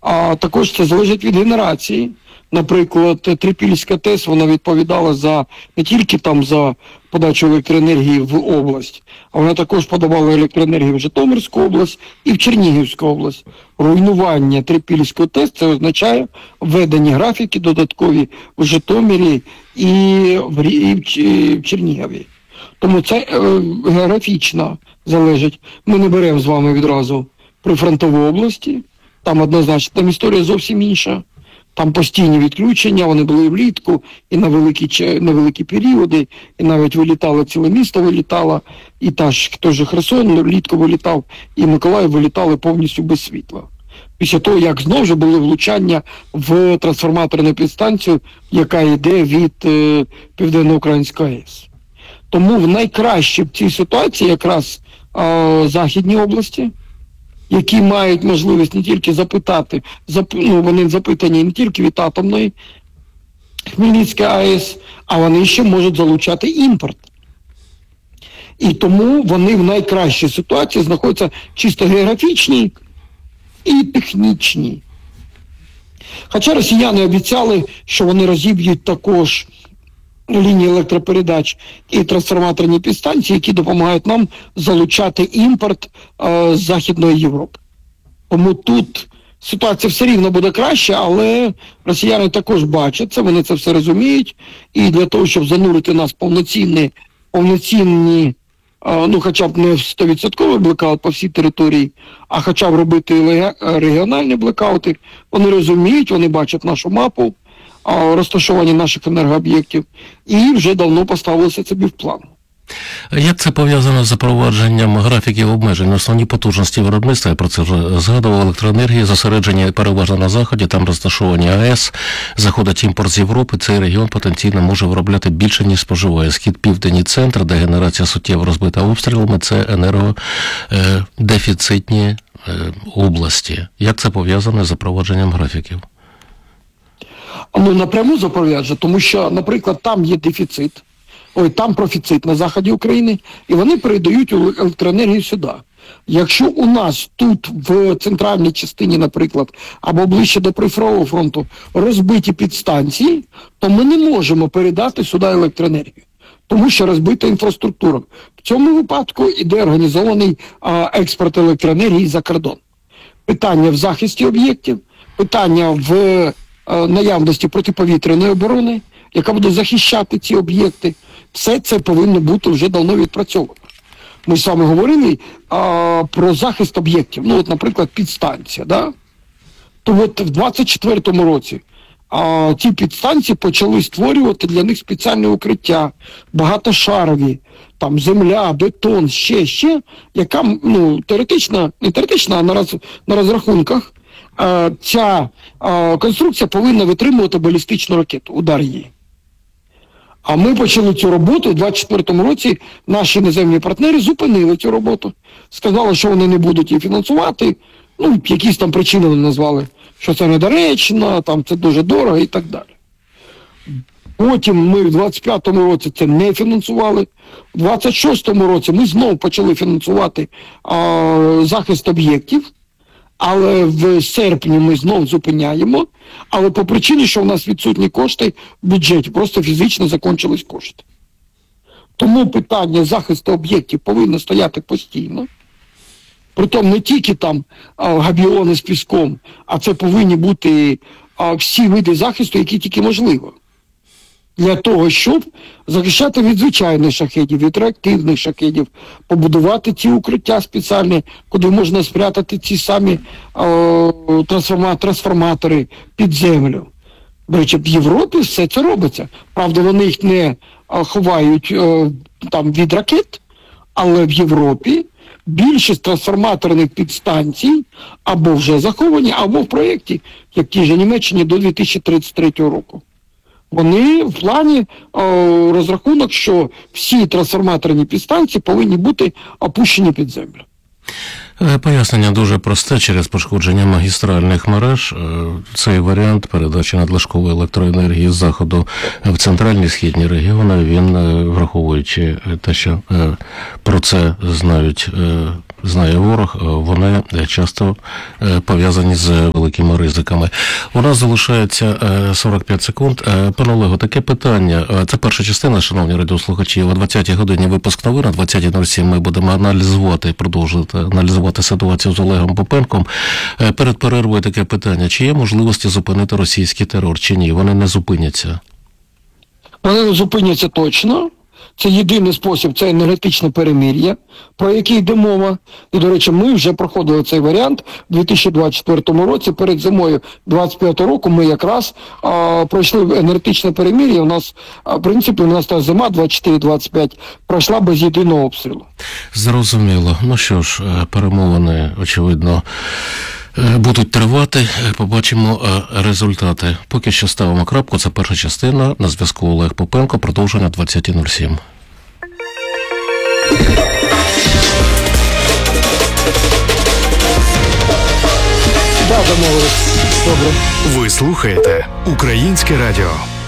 А також це залежить від генерації. Наприклад, Трипільська ТЕС, вона відповідала за не тільки там за подачу електроенергії в область, а вона також подавала електроенергію в Житомирську область і в Чернігівську область. Руйнування Трипільської ТЕС це означає введення графіки додаткові в Житомирі і в Чернігові. Тому це географічно залежить. Ми не беремо з вами відразу прифронтові області, там однозначно, там історія зовсім інша. Там постійні відключення, вони були влітку і на великі періоди, і навіть вилітало, ціле місто вилітало, і той же Херсон влітку вилітав, і Миколаїв вилітали повністю без світла. Після того, як знову ж були влучання в трансформаторну підстанцію, яка йде від Південно-Української АЕС. Тому в найкраще в цій ситуації якраз західні області, які мають можливість не тільки запитати, вони запитані не тільки від атомної Хмельницької АЕС, а вони ще можуть залучати імпорт. І тому вони в найкращій ситуації знаходяться чисто географічній і технічній. Хоча росіяни обіцяли, що вони розіб'ють також лінії електропередач і трансформаторні підстанції, які допомагають нам залучати імпорт з Західної Європи. Тому тут ситуація все рівно буде краща, але росіяни також бачать це, вони це все розуміють, і для того, щоб занурити нас в повноцінні, хоча б не в 100% блекаут по всій території, а хоча б робити регіональні блекаути, вони розуміють, вони бачать нашу мапу, розташування наших енергооб'єктів, і вже давно поставилося це в план. Як це пов'язано з запровадженням графіків обмежень? Основні потужності виробництва, я про це вже згадував, електроенергії, зосередження переважно на Заході, там розташовані АЕС, заходить імпорт з Європи, цей регіон потенційно може виробляти більше, ніж споживає. Схід, південь і центр, де генерація суттєво розбита обстрілами, це енергодефіцитні області. Як це пов'язано з запровадженням графіків? Напряму запроваджує, тому що, наприклад, там є дефіцит, там профіцит на заході України, і вони передають електроенергію сюди. Якщо у нас тут, в центральній частині, наприклад, або ближче до прифронтового фронту, розбиті підстанції, то ми не можемо передати сюди електроенергію, тому що розбита інфраструктура. В цьому випадку іде організований експорт електроенергії за кордон. Питання в захисті об'єктів, питання в наявності протиповітряної оборони, яка буде захищати ці об'єкти. Все це повинно бути вже давно відпрацьовано. Ми з вами говорили про захист об'єктів. Наприклад, підстанція. Да? То от в 24-му році ці підстанції почали створювати для них спеціальне укриття, багатошарові, там земля, бетон, ще, яка, теоретично, не теоретично, а на розрахунках, ця конструкція повинна витримувати балістичну ракету, удар її. А ми почали цю роботу, у 24-му році наші іноземні партнери зупинили цю роботу. Сказали, що вони не будуть її фінансувати, якісь там причини вони назвали, що це недоречно, там це дуже дорого і так далі. Потім ми в 25-му році це не фінансували. У 26-му році ми знову почали фінансувати захист об'єктів, але в серпні ми знову зупиняємо, але по причині, що у нас відсутні кошти в бюджеті, просто фізично закінчились кошти. Тому питання захисту об'єктів повинно стояти постійно. Притом не тільки там габіони з піском, а це повинні бути всі види захисту, які тільки можливо. Для того, щоб захищати від звичайних шахедів, від реактивних шахедів, побудувати ці укриття спеціальні, куди можна спрятати ці самі трансформатори під землю. До речі, в Європі все це робиться. Правда, вони їх не ховають там від ракет, але в Європі більшість трансформаторних підстанцій або вже заховані, або в проєкті, як ті ж Німеччині, до 2033 року. Вони в плані розрахунок, що всі трансформаторні підстанції повинні бути опущені під землю. Пояснення дуже просте. Через пошкодження магістральних мереж цей варіант передачі надлишкової електроенергії з заходу в центральні східні регіони, він, враховуючи те, що про це знають знає ворог, вони часто пов'язані з великими ризиками. У нас залишається 45 секунд. Пане Олего, таке питання. Це перша частина, шановні радіослухачі. О 20-й годині випуск новин, о 20:07 ми будемо продовжувати аналізувати ситуацію з Олегом Попенком. Перед перервою таке питання. Чи є можливості зупинити російський терор, чи ні? Вони не зупиняться? Вони не зупиняться точно. Це єдиний спосіб, це енергетичне перемир'я, про яке йде мова. І, до речі, ми вже проходили цей варіант у 2024 році. Перед зимою 2025 року ми якраз пройшли енергетичне перемир'я. У нас, в принципі, у нас та зима 24-25 пройшла без єдиного обстрілу. Зрозуміло. Ну що ж, перемовини, очевидно, будуть тривати, побачимо результати. Поки що ставимо крапку, це перша частина. На зв'язку Олег Попенко, продовження 20:07. Так, домовились. Добре. Ви слухаєте Українське радіо.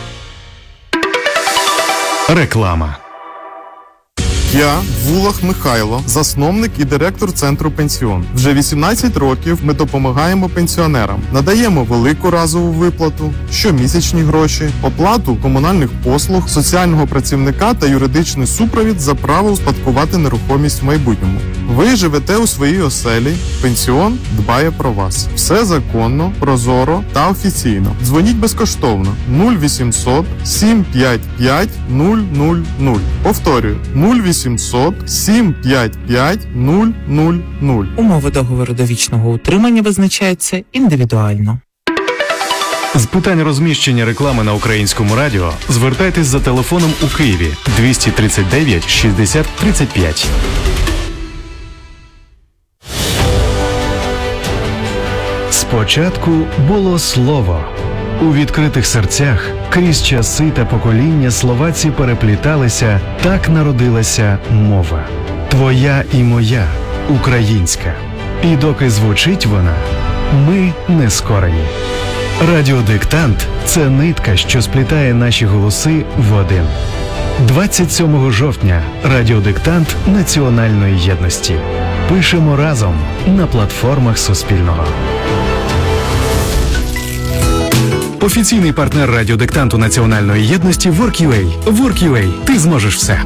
Реклама. Я Вулах Михайло, засновник і директор центру «Пенсіон». Вже 18 років ми допомагаємо пенсіонерам, надаємо велику разову виплату, щомісячні гроші, оплату комунальних послуг, соціального працівника та юридичний супровід за право успадкувати нерухомість в майбутньому. Ви живете у своїй оселі, «Пенсіон» дбає про вас. Все законно, прозоро та офіційно. Дзвоніть безкоштовно 0800 755 000. Повторюю, 0800 755 000. Умови договору довічного утримання визначаються індивідуально. З питань розміщення реклами на Українському радіо звертайтесь за телефоном у Києві 239 60 35. Спочатку було слово. У відкритих серцях крізь часи та покоління словаці перепліталися, так народилася мова. Твоя і моя, українська. І доки звучить вона, ми не скорені. Радіодиктант – це нитка, що сплітає наші голоси в один. 27 жовтня радіодиктант національної єдності. Пишемо разом на платформах Суспільного. Офіційний партнер радіодиктанту національної єдності WorkUA. WorkUA. Ти зможеш все.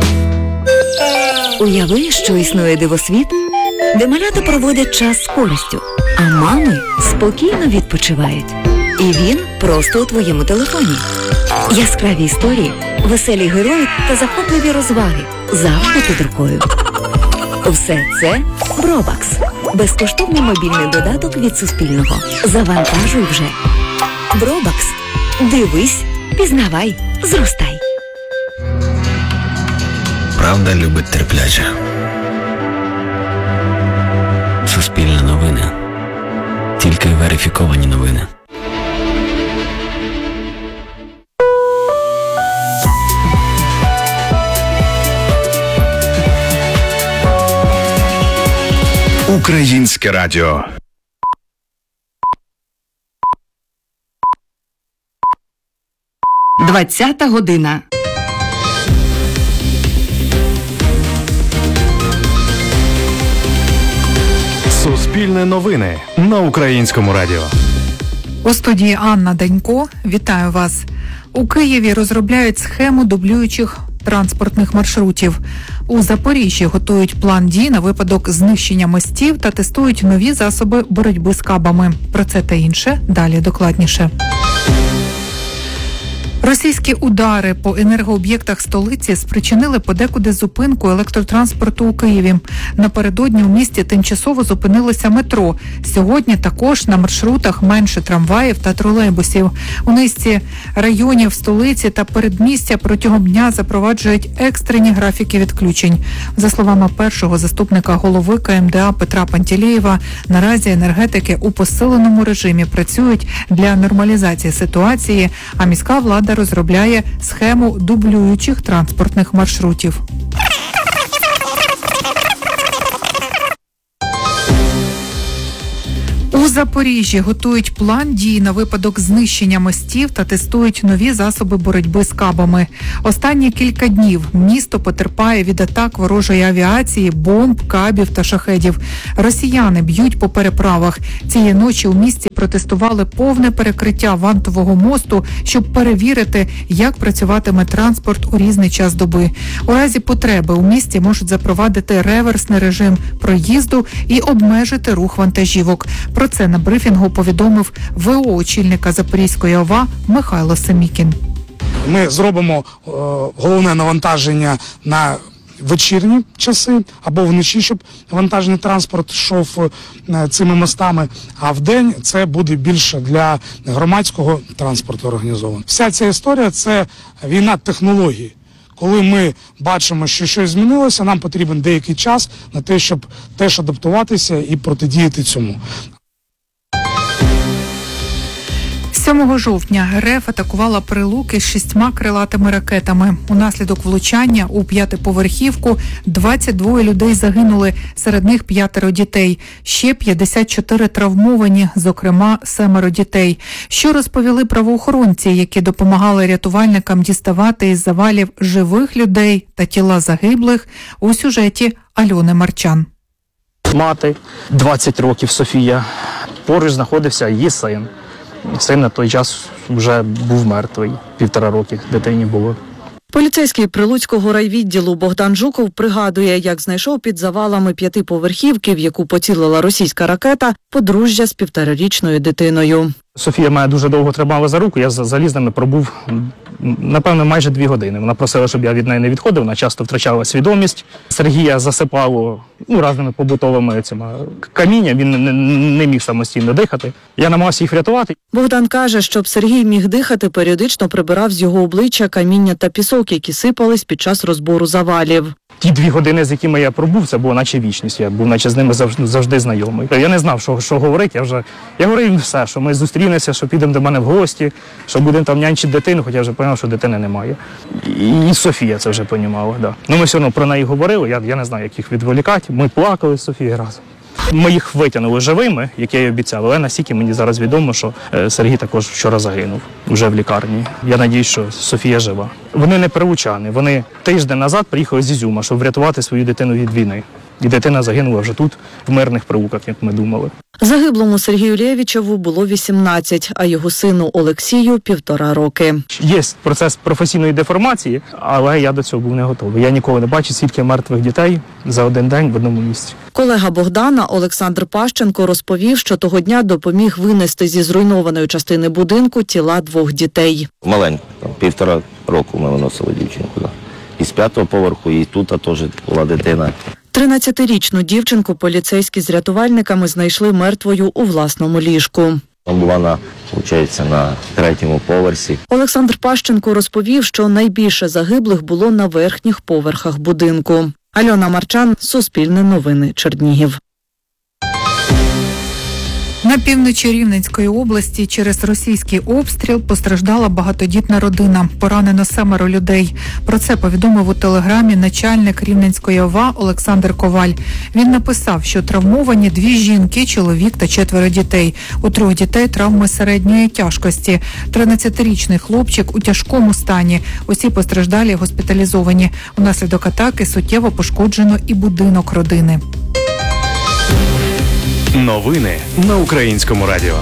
Уяви, що існує дивосвіт, де малята проводять час з користю, а мами спокійно відпочивають. І він просто у твоєму телефоні. Яскраві історії, веселі герої та захопливі розваги завжди під рукою. Все це Бробакс. Безкоштовний мобільний додаток від Суспільного. Завантажуй вже. Бробакс. Дивись, пізнавай, зростай. Правда любить терпляче. Суспільне новини. Тільки верифіковані новини. Українське радіо. Двадцята година. Суспільне новини на Українському радіо. У студії Анна Данько. Вітаю вас. У Києві розробляють схему дублюючих транспортних маршрутів. У Запоріжжі готують план дій на випадок знищення мостів та тестують нові засоби боротьби з кабами. Про це та інше далі докладніше. Російські удари по енергооб'єктах столиці спричинили подекуди зупинку електротранспорту у Києві. Напередодні у місті тимчасово зупинилося метро. Сьогодні також на маршрутах менше трамваїв та тролейбусів. У низці районів столиці та передмістя протягом дня запроваджують екстрені графіки відключень. За словами першого заступника голови КМДА Петра Пантелєєва, наразі енергетики у посиленому режимі працюють для нормалізації ситуації, а міська влада розробляє схему дублюючих транспортних маршрутів. У У Запоріжжі готують план дій на випадок знищення мостів та тестують нові засоби боротьби з кабами. Останні кілька днів місто потерпає від атак ворожої авіації, бомб, кабів та шахедів. Росіяни б'ють по переправах. Цієї ночі у місті протестували повне перекриття вантового мосту, щоб перевірити, як працюватиме транспорт у різний час доби. У разі потреби у місті можуть запровадити реверсний режим проїзду і обмежити рух вантажівок. Про це на брифінгу повідомив ВО очільника Запорізької ОВА Михайло Семікін. Ми зробимо головне навантаження на вечірні часи або вночі, щоб вантажний транспорт йшов цими мостами, а вдень це буде більше для громадського транспорту організовано. Вся ця історія – це війна технологій. Коли ми бачимо, що щось змінилося, нам потрібен деякий час на те, щоб теж адаптуватися і протидіяти цьому. 7 жовтня РФ атакувала Прилуки з 6 крилатими ракетами. Унаслідок влучання у 5-поверхівку 22 людей загинули, серед них 5 дітей. Ще 54 травмовані, зокрема 7 дітей. Що розповіли правоохоронці, які допомагали рятувальникам діставати із завалів живих людей та тіла загиблих, у сюжеті Альони Марчан. Мати, 20 років Софія, поруч знаходився її син. Син на той час вже був мертвий, 1,5 роки дитині було. Поліцейський Прилуцького райвідділу Богдан Жуков пригадує, як знайшов під завалами 5-поверхівки, в яку поцілила російська ракета, подружжя з 1,5-річною дитиною. Софія мене дуже довго тримала за руку, я заліз з ними пробув, напевно, майже 2 години. Вона просила, щоб я від неї не відходив, вона часто втрачала свідомість. Сергія засипало різними побутовими камінням, він не міг самостійно дихати. Я намагався їх врятувати. Богдан каже, щоб Сергій міг дихати, періодично прибирав з його обличчя каміння та пісок, які сипались під час розбору завалів. Ті 2 години, з якими я пробув, це було наче вічність. Я був наче з ними завжди знайомий. Я не знав, що говорити. Я говорив все, що ми зустрінемося, що підемо до мене в гості, що будемо там нянчити дитину, хоча я вже зрозумів, що дитини немає. І Софія це вже розуміла. Да. Ми все одно про неї говорили, я не знаю, як їх відволікати. Ми плакали з Софією разом. Ми їх витягнули живими, як я й обіцяв, але настільки мені зараз відомо, що Сергій також вчора загинув, вже в лікарні. Я сподіваюся, що Софія жива. Вони не прилучани, вони тиждень назад приїхали з Ізюма, щоб врятувати свою дитину від війни. І дитина загинула вже тут, в мирних Прилуках, як ми думали. Загиблому Сергію Лєвічеву було 18, а його сину Олексію – 1,5 роки. Є процес професійної деформації, але я до цього був не готовий. Я ніколи не бачив стільки мертвих дітей за один день в одному місці. Колега Богдана Олександр Пащенко розповів, що того дня допоміг винести зі зруйнованої частини будинку тіла 2 дітей. Маленьку, 1,5 року ми виносили дівчинку. Із 5-го поверху, і тут теж була дитина. 13-річну дівчинку поліцейські з рятувальниками знайшли мертвою у власному ліжку. Вона, виходить, на 3-му поверсі. Олександр Пащенко розповів, що найбільше загиблих було на верхніх поверхах будинку. Альона Марчан, Суспільне новини, Чернігів. На півночі Рівненської області через російський обстріл постраждала багатодітна родина. Поранено 7 людей. Про це повідомив у телеграмі начальник Рівненської ОВА Олександр Коваль. Він написав, що травмовані 2 жінки, чоловік та 4 дітей. У 3 дітей травми середньої тяжкості. 13-річний хлопчик у тяжкому стані. Усі постраждалі госпіталізовані. Унаслідок атаки суттєво пошкоджено і будинок родини. Новини на Українському радіо.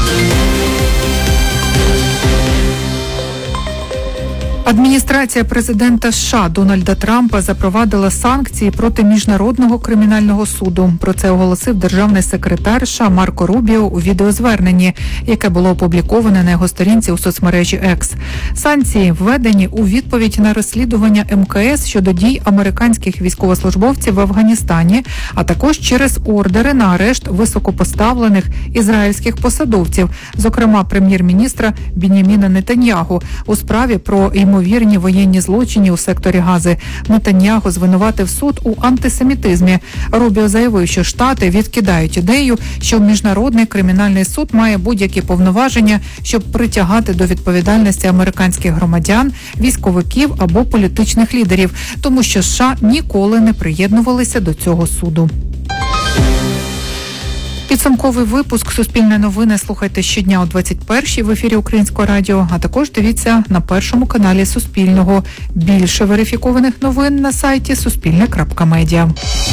Адміністрація президента США Дональда Трампа запровадила санкції проти Міжнародного кримінального суду. Про це оголосив державний секретар США Марко Рубіо у відеозверненні, яке було опубліковане на його сторінці у соцмережі X. Санкції введені у відповідь на розслідування МКС щодо дій американських військовослужбовців в Афганістані, а також через ордери на арешт високопоставлених ізраїльських посадовців, зокрема прем'єр-міністра Біньяміна Нетаньягу, у справі про ймовірні воєнні злочини у секторі Гази. Нетаньягу звинуватив суд у антисемітизмі. Рубіо заявив, що Штати відкидають ідею, що Міжнародний кримінальний суд має будь-які повноваження, щоб притягати до відповідальності американських громадян, військовиків або політичних лідерів, тому що США ніколи не приєднувалися до цього суду. Підсумковий випуск «Суспільне новини» слухайте щодня о 21-й в ефірі Українського радіо, а також дивіться на першому каналі Суспільного. Більше верифікованих новин на сайті suspilne.media.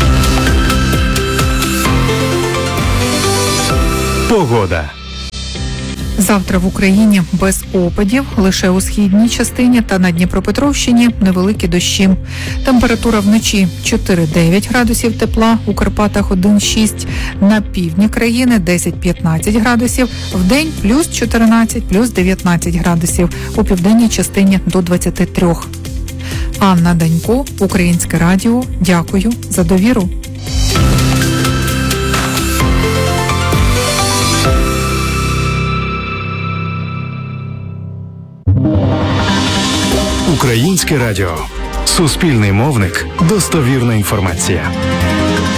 Погода. Завтра в Україні без опадів, лише у східній частині та на Дніпропетровщині невеликі дощі. Температура вночі 4-9 градусів тепла, у Карпатах 1-6, на півдні країни 10-15 градусів, вдень плюс 14, плюс 19 градусів, у південній частині до 23. Анна Данько, Українське радіо. Дякую за довіру. Українське радіо. Суспільний мовник. Достовірна інформація.